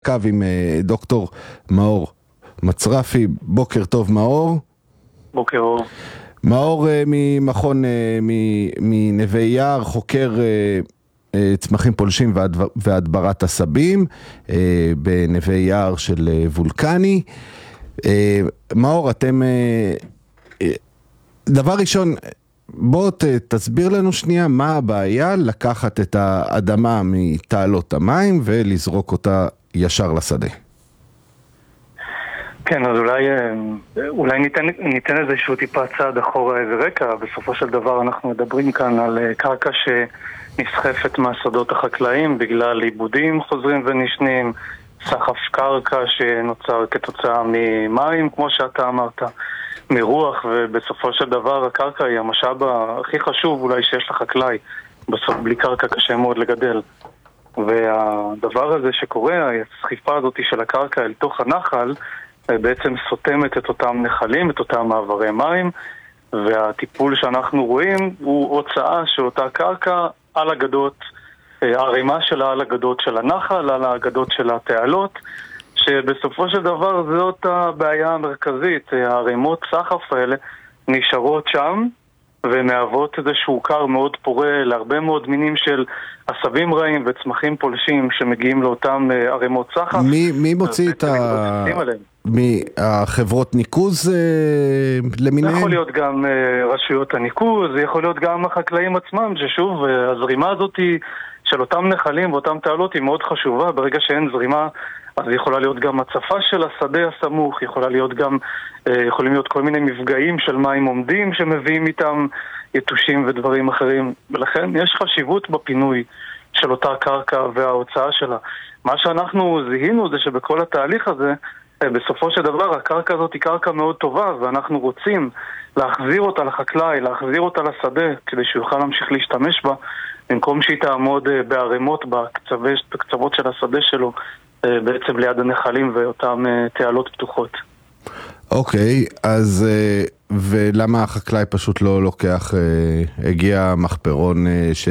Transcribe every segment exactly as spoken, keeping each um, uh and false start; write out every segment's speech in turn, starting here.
הקו עם דוקטור מאור מצרפי. בוקר טוב מאור. בוקר אור. מאור ממכון, מנווה יער, חוקר צמחים פולשים והדברת עשבים בנווה יער של וולקני. מאור, אתם, דבר ראשון, בוא תסביר לנו שנייה מה הבעיה לקחת את האדמה מתעלות המים ולזרוק אותה ישר לשדה. כן, אז אולי, אולי ניתן, ניתן איזשהו טיפה צעד אחורה איזה רקע. בסופו של דבר אנחנו מדברים כאן על קרקע שנסחפת מהשדות החקלאיים בגלל עיבודים חוזרים ונשנים, סחף קרקע שנוצר כתוצאה ממים, כמו שאתה אמרת, מרוח, ובסופו של דבר הקרקע היא המשאב הכי חשוב אולי שיש לחקלאי. בסוף בלי קרקע קשה מאוד לגדל. והדבר הזה שקורה, הסחיפה הזאת של הקרקע אל תוך הנחל, בעצם סותמת את אותם נחלים, את אותם מעברי מים, והטיפול שאנחנו רואים הוא הוצאה של אותה קרקע על הגדות, הרימה שלה על הגדות של הנחל, על הגדות של התעלות, שבסופו של דבר זאת הבעיה המרכזית. הרימות סחף האלה נשארות שם ומהוות איזשהו קר מאוד פורה להרבה מאוד מינים של עשבים רעים וצמחים פולשים שמגיעים לאותם ערימות סחף. מי, מי מוציא את ה... מהחברות ניקוז למיניהם? זה יכול להיות גם רשויות הניקוז, זה יכול להיות גם החקלאים עצמם, ששוב, הזרימה הזאת של אותם נחלים ואותם תעלות היא מאוד חשובה. ברגע שאין זרימה, אז יכולה להיות גם הצפה של השדה הסמוך, יכולה להיות גם, יכולים להיות כל מיני מפגעים של מים עומדים שמביאים איתם יתושים ודברים אחרים, ולכן יש חשיבות בפינוי של אותה קרקע וההוצאה שלה. מה שאנחנו זיהינו זה שבכל התהליך הזה, בסופו של דבר הקרקע הזאת היא קרקע מאוד טובה, ואנחנו רוצים להחזיר אותה לחקלאי, להחזיר אותה לשדה, כדי שהוא יוכל להמשיך להשתמש בה, במקום שהיא תעמוד בערימות בקצוות של השדה שלו, בעצם ליד הנחלים ואותם תעלות פתוחות. אוקיי, אז ולמה החקלאי פשוט לא לוקח, הגיע מחפרון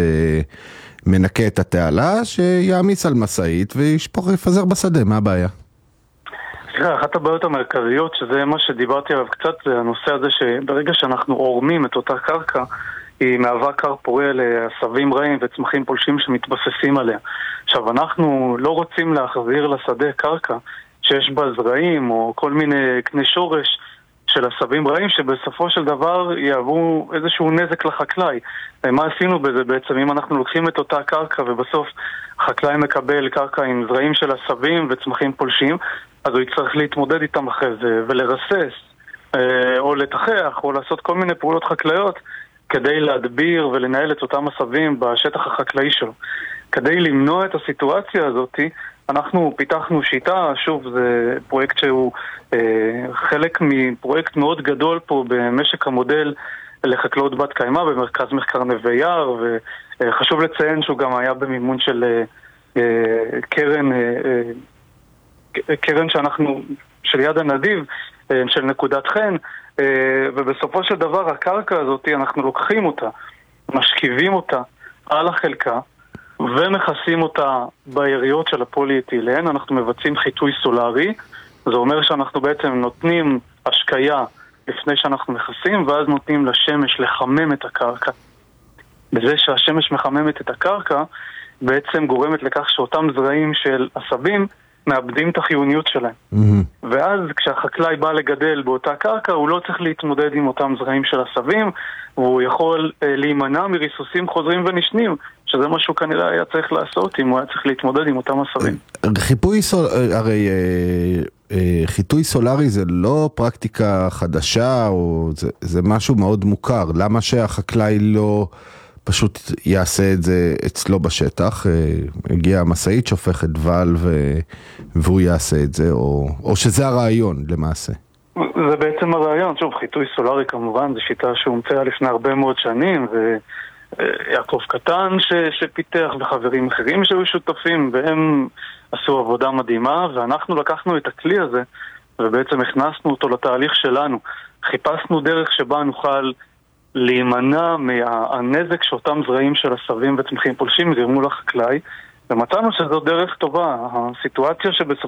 שמנקה את התעלה, שיעמיס על מסעית וישפוך, יפזר בשדה, מה הבעיה? תראה, אחת הבעיות המרכזיות, שזה מה שדיברתי עליו קצת, זה הנושא הזה שברגע שאנחנו עורמים את אותה קרקע, היא מהווה קר פורה לעשבים רעים וצמחים פולשים שמתבססים עליה. עכשיו, אנחנו לא רוצים להחזיר לשדה קרקע שיש בה זרעים או כל מיני קני שורש של עשבים רעים שבסופו של דבר יעברו איזשהו נזק לחקלאי. מה עשינו בזה בעצם? אם אנחנו לוקחים את אותה קרקע ובסוף החקלאי מקבל קרקע עם זרעים של עשבים וצמחים פולשים, אז הוא יצטרך להתמודד איתם אחרי זה ולרסס או לתחח או לעשות כל מיני פעולות חקלאיות כדי להדביר ולנהל את אותם עשבים בשטח החקלאי שלו. כדי למנוע את הסיטואציה הזאת, אנחנו פיתחנו שיטה, שוב, זה פרויקט שהוא אה, חלק מפרויקט מאוד גדול פה במשק המודל לחקלאות בת קיימא במרכז מחקר נווה יער, וחשוב לציין שהוא גם היה במימון של אה, אה, קרן, אה, אה, קרן שאנחנו, של יד הנדיב, אה, של נקודת חן, ובסופו של דבר הקרקע הזאת אנחנו לוקחים אותה, משכיבים אותה על החלקה ומכסים אותה ביריות של הפוליאתילן. אנחנו מבצעים חיטוי סולרי, זה אומר שאנחנו בעצם נותנים השקיה לפני שאנחנו מכסים, ואז נותנים לשמש לחמם את הקרקע. בזה שהשמש מחממת את הקרקע בעצם גורמת לכך שאותם זרעים של עשבים מאבדים את החיוניות שלהם. Mm-hmm. ואז כשהחקלאי בא לגדל באותה קרקע, הוא לא צריך להתמודד עם אותם זרעים של עשבים, והוא יכול אה, להימנע מריסוסים חוזרים ונשנים, שזה משהו כנראה היה צריך לעשות אם הוא היה צריך להתמודד עם אותם עשבים. חיפוי סול... הרי אה, אה, חיטוי סולרי זה לא פרקטיקה חדשה, או זה, זה משהו מאוד מוכר. למה שהחקלאי לא פשוט יעשה את זה אצלו בשטח, הגיע המסעית, שופכת דבל והוא יעשה את זה, או, או שזה הרעיון למעשה? זה בעצם הרעיון. שוב, חיטוי סולרי כמובן, זו שיטה שהומצאה לפני הרבה מאוד שנים, ויעקב קטן ש, שפיתח וחברים אחרים שהיו שותפים, והם עשו עבודה מדהימה, ואנחנו לקחנו את הכלי הזה, ובעצם הכנסנו אותו לתהליך שלנו. חיפשנו דרך שבה נוכל להימנע מהנזק שאותם זרעים של עשבים וצמחים פולשים גרמו לחקלאי, ומצאנו שזו דרך טובה. הסיטואציה שבסופו